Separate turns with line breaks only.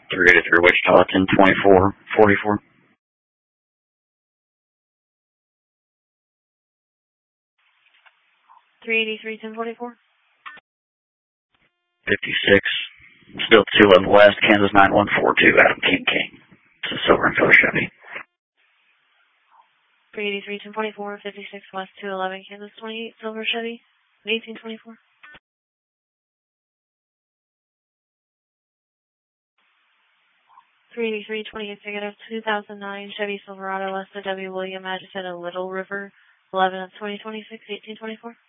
383 Wichita, 1024, 44.
383-1044.
56. Still 211 West, Kansas 9142, Adam King. It's a silver and color Chevy.
383-1044, 56 West 211, Kansas 28, silver Chevy, 1824. 383-28 negative, 2009 Chevy Silverado, Lester W. William, Adjutant of Little River, 11 of 2026, 1824.